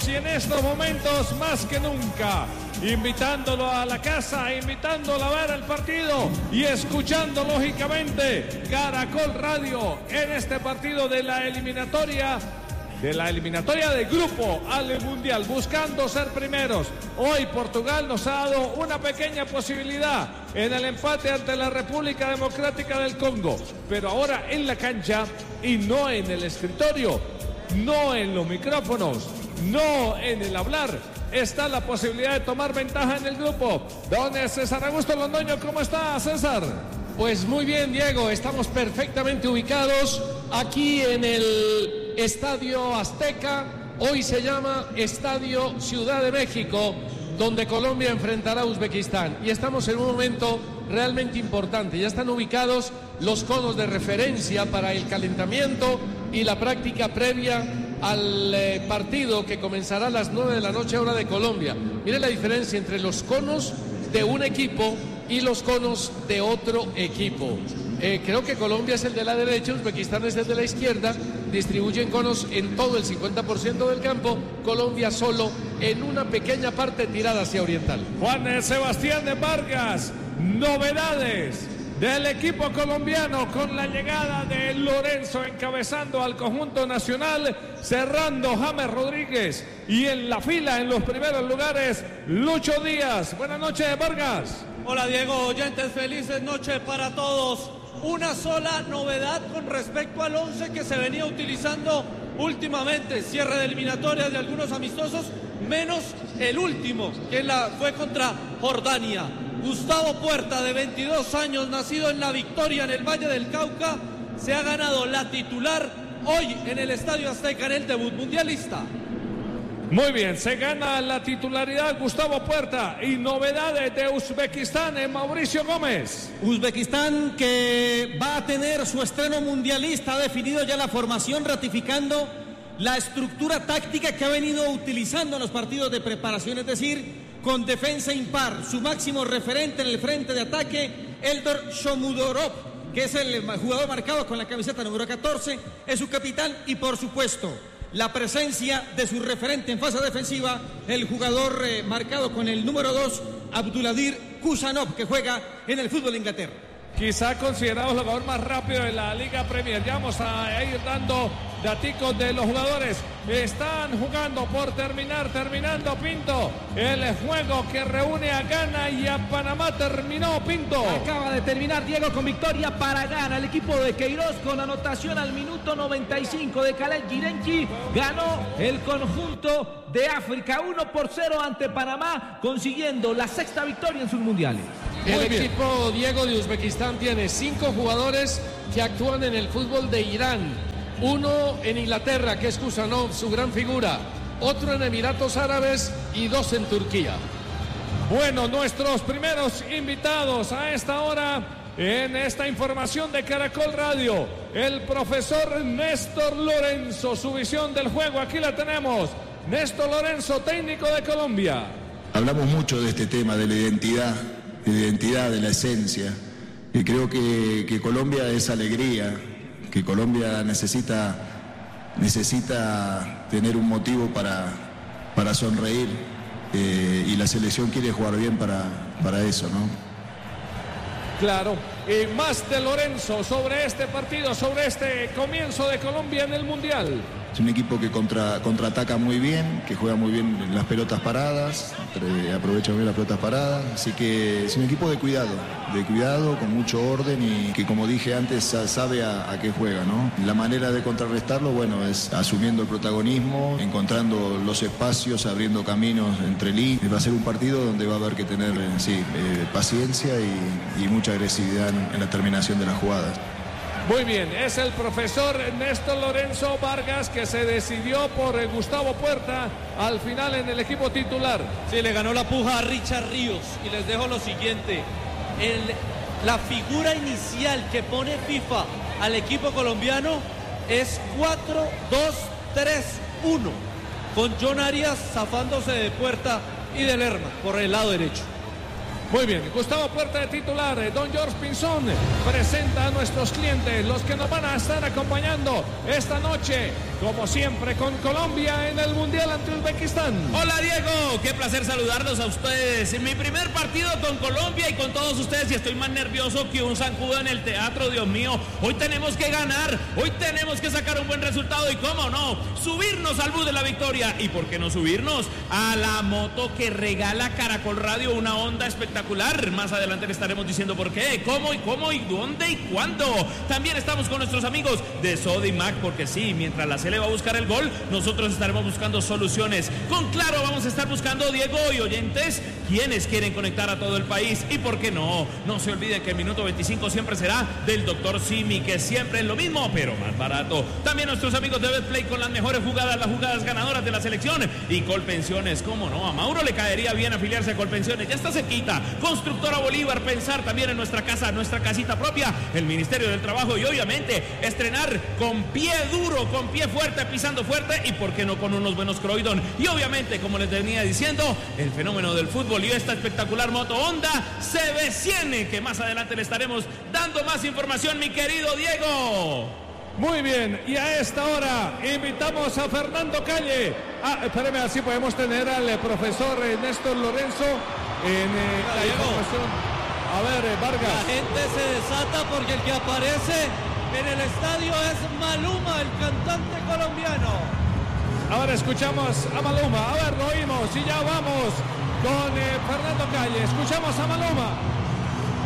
y en estos momentos más que nunca, invitándolo a la casa, invitándolo a ver el partido y escuchando lógicamente Caracol Radio en este partido de la eliminatoria de grupo al Mundial, buscando ser primeros. Hoy Portugal nos ha dado una pequeña posibilidad en el empate ante la República Democrática del Congo, pero ahora en la cancha y no en el escritorio, no en los micrófonos, no en el hablar, está la posibilidad de tomar ventaja en el grupo. Don César Augusto Londoño, ¿cómo está, César? Pues muy bien, Diego, estamos perfectamente ubicados aquí en el Estadio Azteca. Hoy se llama Estadio Ciudad de México, donde Colombia enfrentará a Uzbekistán. Y estamos en un momento realmente importante. Ya están ubicados los conos de referencia para el calentamiento y la práctica previa al partido que comenzará a las 9 de la noche hora de Colombia. Miren la diferencia entre los conos de un equipo y los conos de otro equipo. Creo que Colombia es el de la derecha, Uzbekistán es el de la izquierda. Distribuyen conos en todo el 50% del campo. Colombia solo en una pequeña parte tirada hacia oriental. Juan Sebastián de Vargas, novedades del equipo colombiano con la llegada de Lorenzo encabezando al conjunto nacional, cerrando James Rodríguez y en la fila en los primeros lugares Lucho Díaz. Buenas noches, Vargas. Hola Diego, oyentes, felices noches para todos. Una sola novedad con respecto al 11 que se venía utilizando últimamente, cierre de eliminatorias de algunos amistosos, menos el último, que fue contra Jordania. Gustavo Puerta, de 22 años, nacido en La Victoria, en el Valle del Cauca, se ha ganado la titular hoy en el Estadio Azteca en el debut mundialista. Muy bien, se gana la titularidad Gustavo Puerta. Y novedades de Uzbekistán en Mauricio Gómez. Uzbekistán que va a tener su estreno mundialista, ha definido ya la formación, ratificando la estructura táctica que ha venido utilizando en los partidos de preparación, es decir, con defensa impar. Su máximo referente en el frente de ataque, Eldor Shomurodov, que es el jugador marcado con la camiseta número 14, es su capitán, y por supuesto la presencia de su referente en fase defensiva, el jugador marcado con el número 2, Abduladir Kusanov, que juega en el fútbol de Inglaterra. Quizá considerado el jugador más rápido de la Liga Premier. Ya vamos a ir dando daticos de los jugadores. Están jugando por terminando Pinto. El juego que reúne a Ghana y a Panamá terminó, Pinto. Acaba de terminar, Diego, con victoria para Ghana. El equipo de Queiroz con anotación al minuto 95 de Khaled Girenchi. Ganó el conjunto de África 1-0 ante Panamá, consiguiendo la sexta victoria en sus mundiales. El equipo, Diego, de Uzbekistán tiene 5 jugadores que actúan en el fútbol de Irán. Uno en Inglaterra, que es Kusanov, su gran figura. Otro en Emiratos Árabes y 2 en Turquía. Bueno, nuestros primeros invitados a esta hora en esta información de Caracol Radio. El profesor Néstor Lorenzo, su visión del juego, aquí la tenemos. Néstor Lorenzo, técnico de Colombia. Hablamos mucho de este tema, de la identidad, de la esencia. Y creo que Colombia es alegría, que Colombia necesita tener un motivo para sonreír, y la selección quiere jugar bien para eso, ¿no? Claro, y más de Lorenzo sobre este partido, sobre este comienzo de Colombia en el Mundial. Es un equipo que contraataca muy bien, que juega muy bien en las pelotas paradas, aprovecha muy bien las pelotas paradas, así que es un equipo de cuidado, con mucho orden y que, como dije antes, sabe a qué juega, ¿no? La manera de contrarrestarlo, bueno, es asumiendo el protagonismo, encontrando los espacios, abriendo caminos entre líneas. Va a ser un partido donde va a haber que tener paciencia y mucha agresividad en la terminación de las jugadas. Muy bien, es el profesor Néstor Lorenzo Vargas que se decidió por Gustavo Puerta al final en el equipo titular. Sí, le ganó la puja a Richard Ríos y les dejo lo siguiente. La figura inicial que pone FIFA al equipo colombiano es 4-2-3-1, con John Arias zafándose de Puerta y de Lerma por el lado derecho. Muy bien, Gustavo Puerta de titular, don George Pinzón presenta a nuestros clientes, los que nos van a estar acompañando esta noche, como siempre, con Colombia en el Mundial ante Uzbekistán. Hola Diego, qué placer saludarlos a ustedes. En mi primer partido con Colombia y con todos ustedes, y estoy más nervioso que un zancudo en el teatro, Dios mío. Hoy tenemos que ganar, hoy tenemos que sacar un buen resultado y cómo no, subirnos al bus de la victoria. ¿Y por qué no subirnos a la moto que regala Caracol Radio, una Honda espectacular? Más adelante le estaremos diciendo por qué, cómo y dónde y cuándo. También estamos con nuestros amigos de Sodimac, porque sí, mientras la Sele va a buscar el gol, nosotros estaremos buscando soluciones. Con Claro vamos a estar buscando, Diego y oyentes, quienes quieren conectar a todo el país. Y por qué no se olviden que el minuto 25 siempre será del Dr. Simi, que siempre es lo mismo, pero más barato. También nuestros amigos de Betplay con las mejores jugadas, las jugadas ganadoras de la selección. Y Colpensiones, cómo no, a Mauro le caería bien afiliarse a Colpensiones, ya está cerquita. Constructora Bolívar, pensar también en nuestra casa, nuestra casita propia, el Ministerio del Trabajo y obviamente estrenar con pie duro, con pie fuerte, pisando fuerte y por qué no con unos buenos Croydon. Y obviamente, como les venía diciendo, el fenómeno del fútbol y esta espectacular moto Honda CB100, que más adelante le estaremos dando más información, mi querido Diego. Muy bien, y a esta hora invitamos a Fernando Calle. Espérame, así podemos tener al profesor Néstor Lorenzo en la información. A ver, Vargas. La gente se desata porque el que aparece en el estadio es Maluma, el cantante colombiano. Ahora escuchamos a Maluma. A ver, lo oímos y ya vamos con Fernando Calle. Escuchamos a Maluma.